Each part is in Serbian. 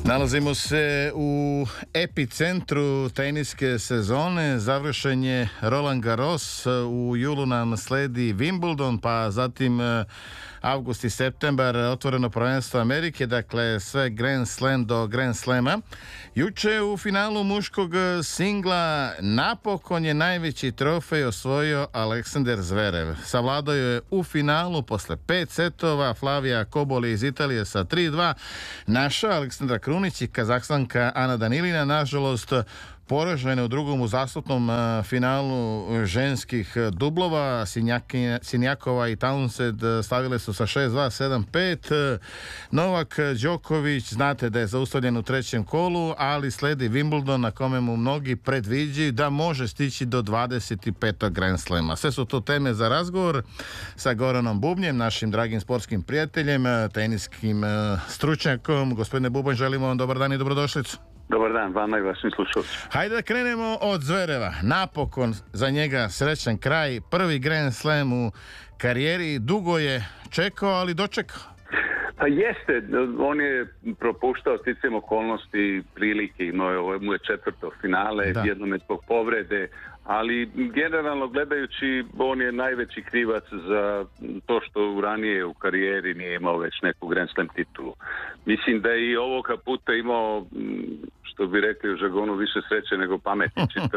Nalazimo se u epicentru teniske sezone, završen je Roland Garros, u julu nam sledi Wimbledon, pa zatim avgust i septembar otvoreno prvenstvo Amerike, dakle sve Grand Slam do Grand Slama. Juče u finalu muškog singla napokon je najveći trofej osvojio Aleksander Zverev. Savladao je u finalu posle 5 setova Flavija Koboli iz Italije sa 3-2. Naša Aleksandra Krunić i Kazahstanka Ana Danilina, nažalost, poražene u drugom uzastopnom finalu ženskih dublova. Sinjakova i Townsend stavile su sa 6-2, 7-5. Novak Đoković, znate da je zaustavljen u trećem kolu, ali sledi Wimbledon na kome mu mnogi predviđaju da može stići do 25. Grand Slama. Sve su to teme za razgovor sa Goranom Bubnjem, našim dragim sportskim prijateljem, teniskim stručnjakom. Gospodine Bubanj, želimo vam dobar dan i dobrodošlicu. Dobar dan, vama i vašim slušalcima. Hajde da krenemo od Zvereva. Napokon za njega srećan kraj. Prvi Grand Slam u karijeri. Dugo je čekao, ali dočekao. Pa jeste, on je propuštao sticajem okolnosti, prilike, ovo mu je četvrto finale, jednom je zbog povrede, ali generalno gledajući on je najveći krivac za to što ranije u karijeri nije imao već neku Grand Slam titulu. Mislim da je i ovoga puta imao, što bi rekli u žargonu, više sreće nego pameti.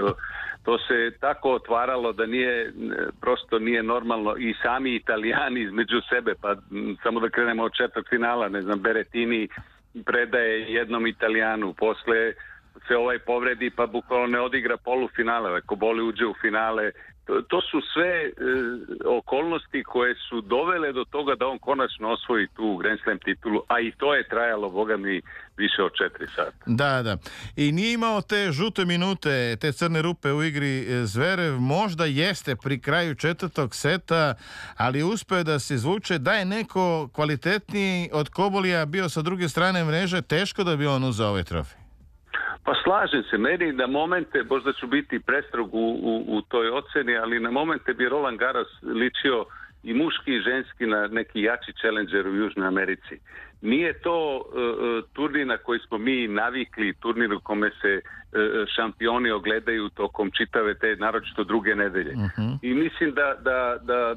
To se tako otvaralo da prosto nije normalno, i sami Italijani između sebe, pa samo da krenemo od četvrtfinala, ne znam, Berrettini predaje jednom Italijanu, posle se ovaj povredi pa bukvalno ne odigra polufinale, ako Boli uđe u finale. To su sve okolnosti koje su dovele do toga da on konačno osvoji tu Grand Slam titulu, a i to je trajalo, boga mi, više od 4 sata. Da. I nije imao te žute minute, te crne rupe u igri Zverev. Možda jeste pri kraju četvrtog seta, ali uspeo da se izvuče. Da je neko kvalitetniji od Kobolija bio sa druge strane mreže, teško da bi on uzeo ovaj trofej. Pa slažem se, meni na momente, možda ću biti prestrog u toj oceni, ali na momente bi Roland Garros ličio i muški i ženski na neki jači challenger u Južnoj Americi. Nije to turnir na koji smo mi navikli, turnir u kome se šampioni ogledaju tokom čitave te, naročito druge nedelje. I mislim da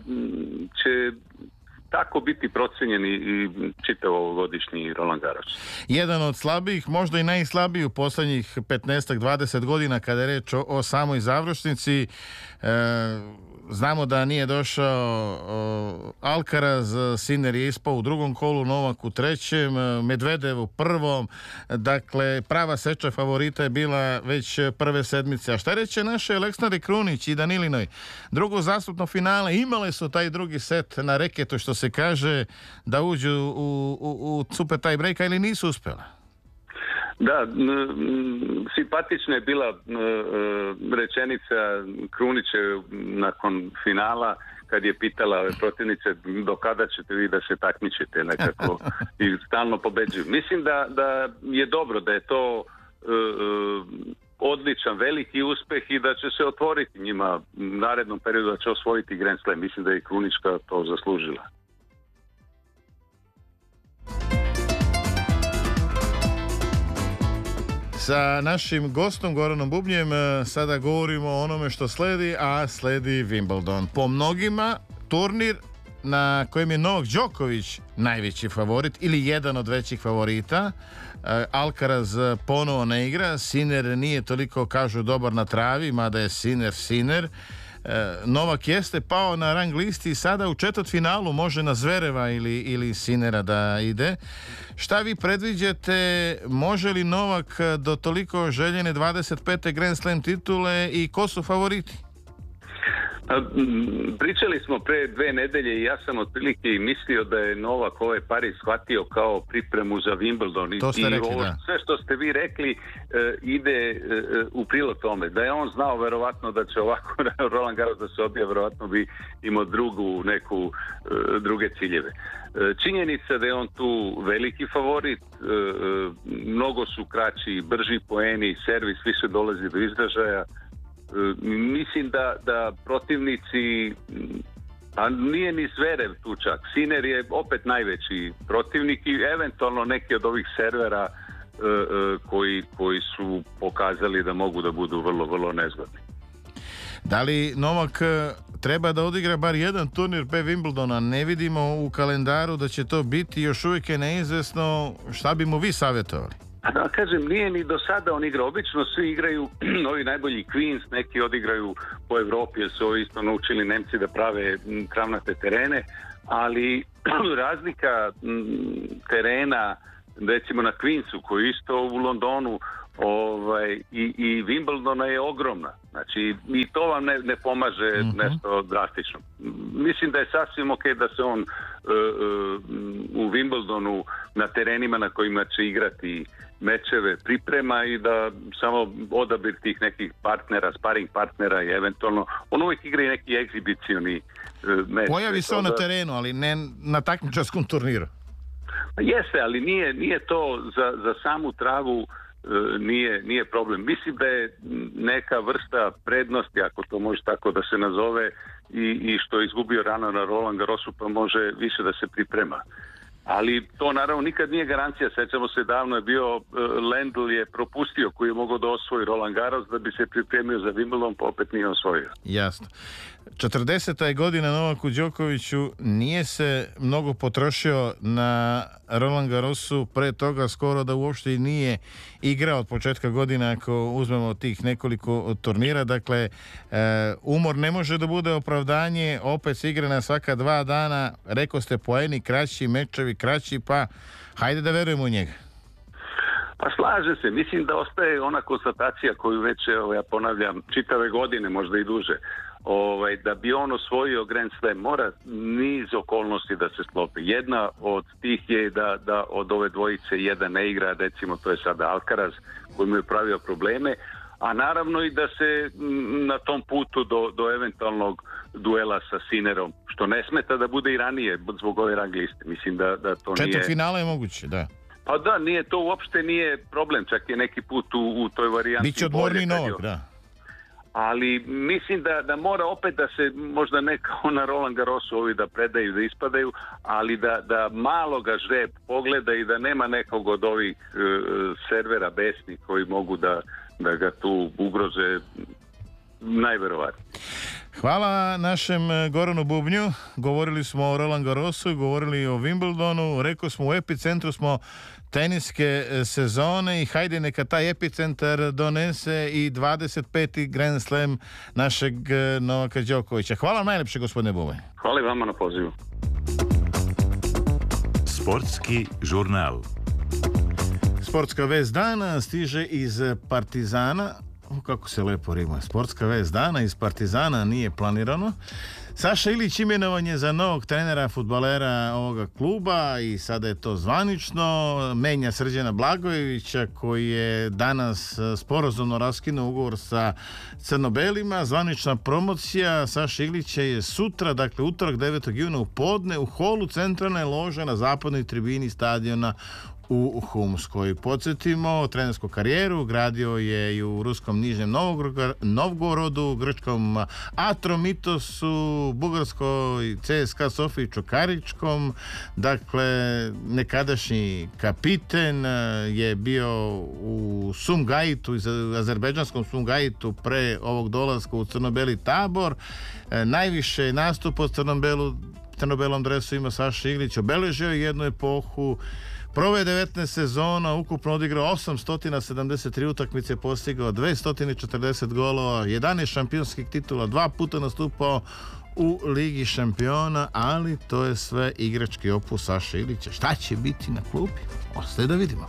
će tako biti procenjen i čitav ovogodišnji Roland Garros. Jedan od slabijih, možda i najslabiji u poslednjih 15-20 godina kada je reč o samoj završnici. Znamo da nije došao Alcaraz, Sinner je ispao u drugom kolu, Novak u trećem, Medvedev u prvom. Dakle, prava seča favorita je bila već prve sedmice. A šta reće naše Aleksandri Krunić i Danilinoj? Drugo zastupno finale, imale su taj drugi set na reketu, što se kaže, da uđu u super tie breaka, ili nisu uspjela? Da, simpatična je bila rečenica Kruniće nakon finala, kad je pitala ove protivnice do kada ćete vi da se takmičite nekako i stalno pobeđuju. Mislim da je dobro, da je to odličan, veliki uspeh i da će se otvoriti njima u narednom periodu, da će osvojiti Grand Slam. Mislim da je i Krunička to zaslužila. Sa našim gostom Goranom Bubnjem sada govorimo o onome što sledi, a sledi Wimbledon. Po mnogima turnir na kojem je Novak Đoković najveći favorit ili jedan od većih favorita. Alcaraz ponovo ne igra, Sinner nije toliko, kažu, dobar na travi, mada je Sinner. Novak jeste pao na rang listi i sada u četvrtfinalu može na Zvereva ili Sinnera da ide. Šta vi predviđate, može li Novak do toliko željene 25. Grand Slam titule i ko su favoriti? Pričali smo pre 2 nedelje i ja sam otprilike i mislio da je Novak ovaj Pariz shvatio kao pripremu za Wimbledon. To ste rekli, da. Sve što ste vi rekli ide u prilog tome. Da je on znao verovatno da će ovako Roland Garros da se odbija, verovatno bi imao druge ciljeve. Činjenica da je on tu veliki favorit, mnogo su kraći i brži poeni, servis više dolazi do izražaja. Mislim da protivnici, a nije ni Zverev tu čak, Sinner je opet najveći protivnik i eventualno neki od ovih servera koji su pokazali da mogu da budu vrlo, vrlo nezgodni. Da li Novak treba da odigra bar jedan turnir pre Wimbledona? Ne vidimo u kalendaru da će to biti, još uvijek je neizvesno. Šta bi mu vi savjetovali? Da kažem, nije ni do sada on igrao. Obično svi igraju, ovi najbolji Queens, neki odigraju po Evropi, jer su ovi isto naučili Nemci da prave travnate terene, ali razlika terena, recimo na Queensu, koji isto u Londonu i Wimbledona je ogromna. Znači, i to vam ne pomaže nešto drastično. Mislim da je sasvim ok da se on u Wimbledonu na terenima na kojima će igrati mečeve priprema i da samo odabir tih nekih partnera, sparing partnera i eventualno on uvijek igra i neki egzibicioni meč. Pojavi se on na terenu, ali ne na takmičarskom turniru. Jeste, ali nije to za samu travu, nije problem. Mislim da je neka vrsta prednosti, ako to može tako da se nazove, i što je izgubio rano na Roland Garrosu, pa može više da se priprema. Ali to naravno nikad nije garancija. Sećamo se, davno je bio Lendl je propustio, koji je mogao da osvoji Roland Garros da bi se pripremio za Wimbledon, pa opet nije osvojio. Jasno. 40. je godina Novaku Đokoviću, nije se mnogo potrošio na Roland Garrosu, pre toga skoro da uopšte i nije igrao od početka godine ako uzmemo tih nekoliko turnira. Dakle, umor ne može da bude opravdanje, opet se igra na svaka 2 dana, rekao ste poeni kraći, mečevi kraći, pa hajde da verujemo u njega. Pa slažem se, mislim da ostaje ona konstatacija koju već, ja ponavljam, čitave godine, možda i duže, da bi on osvojio Grand Slam mora niz okolnosti da se sklopi. Jedna od tih je da od ove dvojice jedan ne igra, recimo to je sada Alcaraz koji mu je pravio probleme, a naravno i da se na tom putu do eventualnog duela sa Sinnerom, što ne smeta da bude i ranije zbog ove rang liste. Mislim da to nije... Četvrtfinale je moguće, da. Pa da, uopšte nije problem, čak je neki put u toj varijanti. Biće odmorni Novak, da. Ali mislim da mora opet da se, možda ne kao na Roland Garrosu ovi da predaju, da ispadaju, ali da malo ga žreb pogleda i da nema nekog od ovih servera besnih koji mogu da ga tu ugroze, najverovatnije. Hvala našem Goranu Bubnju. Govorili smo o Roland Garrosu, govorili o Wimbledonu, rekao smo u epicentru smo teniske sezone i hajde neka taj epicentar donese i 25. Grand Slam našeg Novaka Đokovića. Hvala vam najlepše, gospodine Bubanj. Hvala i vama na pozivu. Sportski žurnal. Sportska vest dana stiže iz Partizana. Kako se lepo rima. Sportska vest dana iz Partizana, nije planirano. Saša Ilić imenovan je za novog trenera fudbalera ovoga kluba i sada je to zvanično. Menja Srđana Blagojevića koji je danas sporazumno raskinuo ugovor sa crno-belima. Zvanična promocija Saša Ilića je sutra, dakle utorak 9. juna u podne u holu centralne lože na zapadnoj tribini stadiona u Humskoj. Podsjetimo, trenersku karijeru gradio je i u ruskom Nižnjem Novgorodu, grčkom Atromitosu, bugarskoj CSKA Sofiji Čukaričkom. Dakle, nekadašnji kapiten je bio u Sumgajitu, azerbejdžanskom Sumgajitu pre ovog dolaska u crno-beli tabor. Najviše nastupa u crno-belom dresu ima Saša Ilić, obeležio je jednu epohu. Proveo 19 sezona, ukupno odigrao 873 utakmice, postigao 240 golova, 11 šampionskih titula, 2 puta nastupao u Ligi šampiona, ali to je sve igrački opus Saše Ilića. Šta će biti na klupi? Ostaje da vidimo.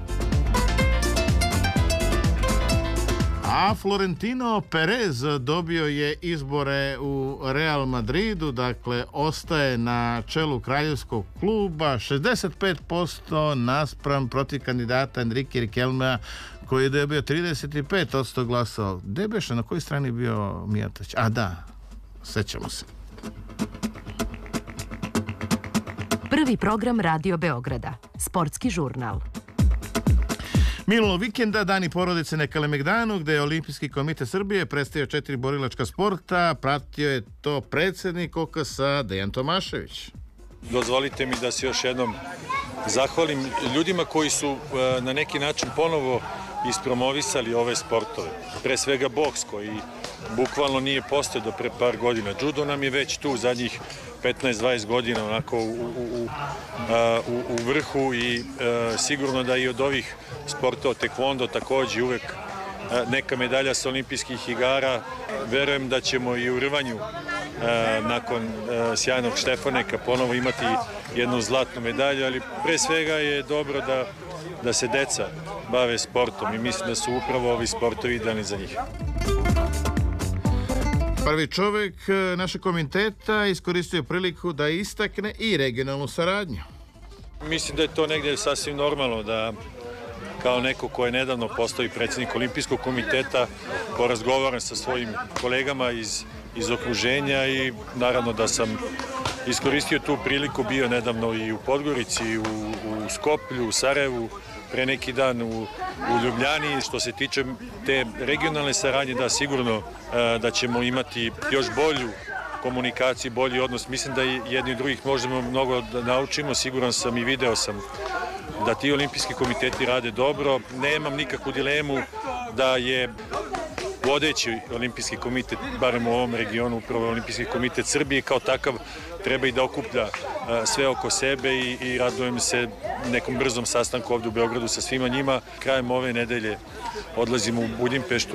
A Florentino Perez dobio je izbore u Real Madridu, dakle ostaje na čelu kraljevskog kluba, 65% naspram protiv kandidata Enrique Riquelmea koji je dobio 35% glasova. Gde beše, na kojoj strani bio Mijatović? A da, sećamo se. Prvi program Radio Beograda, sportski žurnal. Minulo vikenda Dani porodice na Kalemegdanu, gde je Olimpijski komitet Srbije predstavio 4 borilačka sporta. Pratio je to predsjednik OKS-a Dejan Tomašević. Dozvolite mi da se još jednom zahvalim ljudima koji su na neki način ponovo ispromovisali ove sportove. Pre svega boks koji bukvalno nije postojao do pre par godina. Judo nam je već tu zadnjih 15-20 godina onako u vrhu i sigurno da i od ovih sportova taekwondo takođe uvek neka medalja sa olimpijskih igara. Verujem da ćemo i u rvanju nakon sjajnog Štefaneka ponovo imati jednu zlatnu medalju, ali pre svega je dobro da se deca bave sportom i mislim da su upravo ovi sportovi idealni za njih. Prvi čovek našeg komiteta iskoristio priliku da istakne i regionalnu saradnju. Mislim da je to negdje sasvim normalno da kao neko ko je nedavno postao i predsjednik Olimpijskog komiteta porazgovaram sa svojim kolegama iz okruženja i naravno da sam iskoristio tu priliku, bio nedavno i u Podgorici, u Skoplju, u Sarajevu, pre neki dan u Ljubljani. Što se tiče te regionalne saradnje, da sigurno da ćemo imati još bolju komunikaciju, bolji odnos. Mislim da jedni i drugih možemo mnogo da naučimo. Siguran sam i video sam da ti olimpijski komiteti rade dobro. Nemam nikakvu dilemu da je vodeći olimpijski komitet, barem u ovom regionu, upravo olimpijski komitet Srbije, kao takav treba i da okuplja sve oko sebe i radujem se nekom brzom sastanku ovdje u Beogradu sa svima njima. Krajem ove nedelje odlazimo u Budimpeštu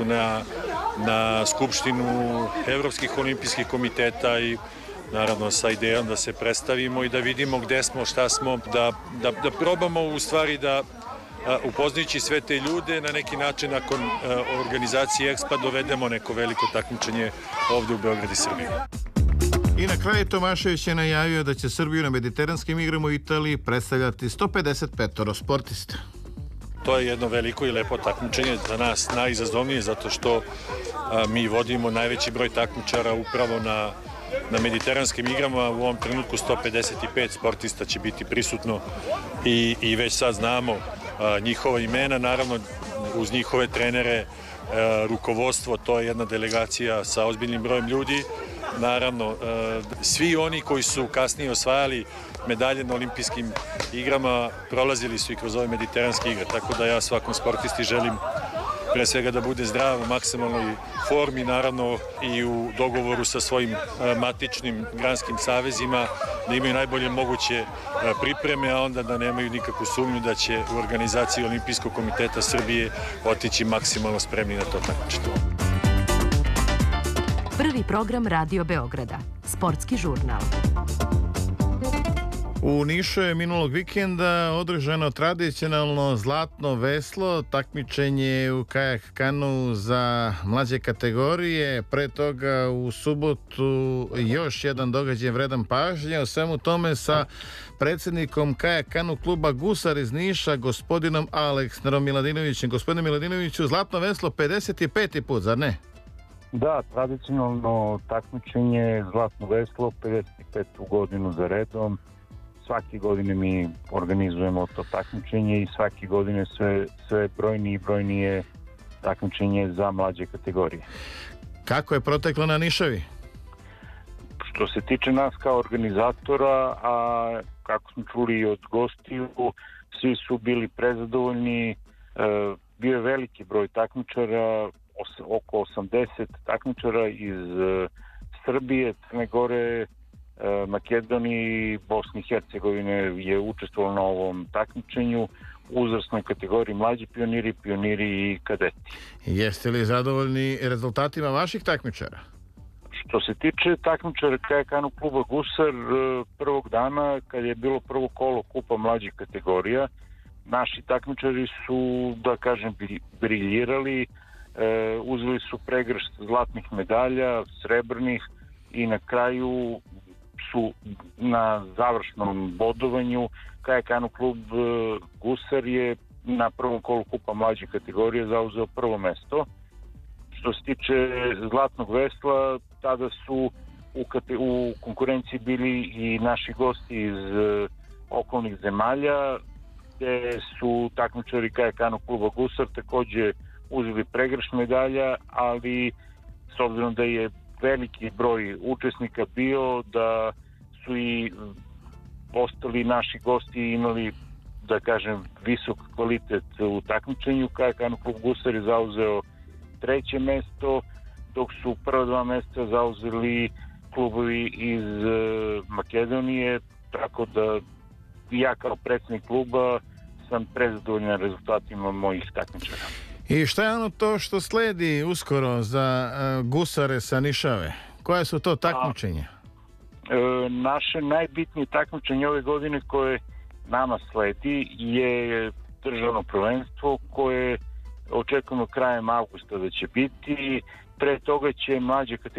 na skupštinu Evropskih olimpijskih komiteta i naravno sa idejom da se predstavimo i da vidimo gde smo, šta smo, da probamo u stvari da upoznajući sve te ljude na neki način nakon organizacije EXPA dovedemo neko veliko takmičenje ovdje u Beogradu i Srbiji. I na kraju Tomašević je najavio da će Srbiju na mediteranskim igrama u Italiji predstavljati 155 sportista. To je jedno veliko i lepo takmičenje, za nas najizazovnije zato što mi vodimo najveći broj takmičara upravo na mediteranskim igrama. U ovom trenutku 155 sportista će biti prisutno i već sad znamo njihova imena, naravno uz njihove trenere, rukovodstvo, to je jedna delegacija sa ozbiljnim brojem ljudi. Naravno, svi oni koji su kasnije osvajali medalje na olimpijskim igrama prolazili su i kroz ove mediteranske igre, tako da ja svakom sportisti želim pre svega da bude zdrav u maksimalnoj formi, naravno i u dogovoru sa svojim matičnim granskim savezima, da imaju najbolje moguće pripreme, a onda da nemaju nikakvu sumnju da će u organizaciji Olimpijskog komiteta Srbije otići maksimalno spremni na to takmičenje. Prvi program Radio Beograda, sportski žurnal. U Nišu je minulog vikenda održano tradicionalno zlatno veslo, takmičenje u kajak kanu za mlađe kategorije. Pre toga u subotu još jedan događaj vredan pažnje. O svemu tome sa predsjednikom kajak kanu kluba Gusar iz Niša, gospodinom Aleksandrom Miladinovićem. Gospodine Miladinoviću, zlatno veslo 55. put, zar ne? Da, tradicionalno takmičenje zlatno veslo 55. godinu za redom. Svake godine mi organizujemo to takmičenje i svake godine sve brojnije i brojnije takmičenje za mlađe kategorije. Kako je proteklo na Nišavi? Što se tiče nas kao organizatora, a kako smo čuli i od gostiju, svi su bili prezadovoljni. Bio je veliki broj takmičara, oko 80 takmičara iz Srbije, Crne Gore, Makedoniji i Bosni i Hercegovine je učestvovalo na ovom takmičenju u uzrasnoj kategoriji mlađi pioniri i kadeti. Jeste li zadovoljni rezultatima vaših takmičara? Što se tiče takmičara kajak kanu kluba Gusar, prvog dana kad je bilo prvo kolo kupa mlađih kategorija, naši takmičari su, da kažem, briljirali, uzeli su pregršt zlatnih medalja, srebrnih i na kraju su na završnom bodovanju kajak kanu klub Gusar je na prvom kolu kupa mlađe kategorije zauzeo prvo mesto. Što se tiče zlatnog vesla, tada su u konkurenciji bili i naši gosti iz okolnih zemalja, gde su takmičari kajak kanu kluba Gusar takođe uzeli pregršt medalja, ali s obzirom da je veliki broj učesnika bio, da su i ostali naši gosti imali, da kažem, visok kvalitet u takmičenju. KK klub Gusar je zauzeo 3. mesto, dok su prva 2 mesta zauzeli klubovi iz Makedonije, tako da ja kao predsjednik kluba sam prezadovoljan rezultatima mojih takmičara. I šta je ono to što sledi uskoro za gusare sa Nišave? Koje su to takmičenja? Naše najbitnije takmičenje ove godine koje nama sledi je državno prvenstvo koje očekujemo krajem avgusta da će biti. Pre toga će mlađe kategorije